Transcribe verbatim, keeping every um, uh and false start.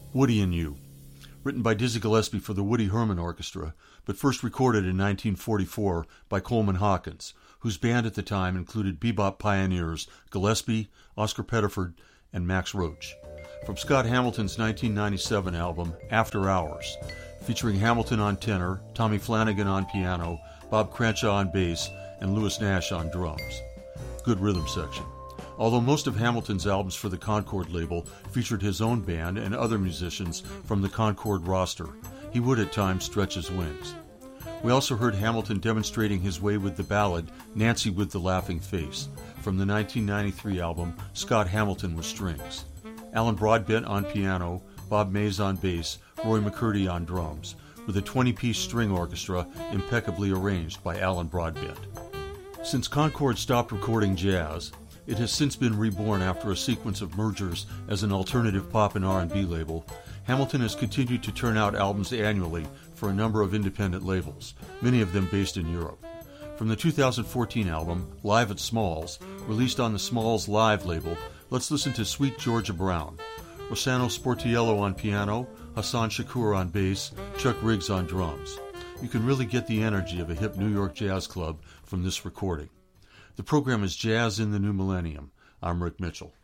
Woody and You, written by Dizzy Gillespie for the Woody Herman Orchestra, but first recorded in nineteen forty-four by Coleman Hawkins, whose band at the time included bebop pioneers Gillespie, Oscar Pettiford, and Max Roach. From Scott Hamilton's nineteen ninety-seven album, After Hours, featuring Hamilton on tenor, Tommy Flanagan on piano, Bob Cranshaw on bass, and Louis Nash on drums. Good rhythm section. Although most of Hamilton's albums for the Concord label featured his own band and other musicians from the Concord roster, he would at times stretch his wings. We also heard Hamilton demonstrating his way with the ballad Nancy with the Laughing Face from the nineteen ninety-three album Scott Hamilton with Strings. Alan Broadbent on piano, Bob Mays on bass, Roy McCurdy on drums, with a twenty-piece string orchestra impeccably arranged by Alan Broadbent. Since Concord stopped recording jazz, it has since been reborn after a sequence of mergers as an alternative pop and R and B label. Hamilton has continued to turn out albums annually for a number of independent labels, many of them based in Europe. From the two thousand fourteen album, Live at Smalls, released on the Smalls Live label, let's listen to Sweet Georgia Brown. Rossano Sportiello on piano, Hassan Shakur on bass, Chuck Riggs on drums. You can really get the energy of a hip New York jazz club from this recording. The program is Jazz in the New Millennium. I'm Rick Mitchell.